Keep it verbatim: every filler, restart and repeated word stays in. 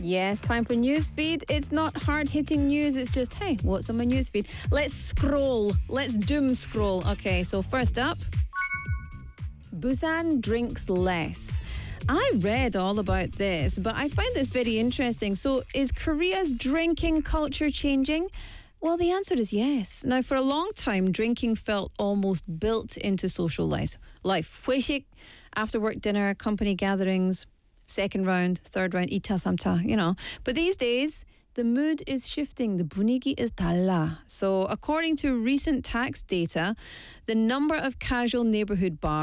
Yes, time for newsfeed. It's not hard-hitting news. It's just, hey, what's on my newsfeed? Let's scroll. Let's doom scroll. Okay, so first up, Busan drinks less. I read all about this, but I find this very interesting. So is Korea's drinking culture changing? Well, the answer is yes. Now, for a long time, drinking felt almost built into social life. Life. 회식, after work dinner, company gatherings, second round, third round, 이 차, 삼 차, you know. But these days, the mood is shifting. The 분위기 is 달라. So according to recent tax data, the number of casual neighborhood bars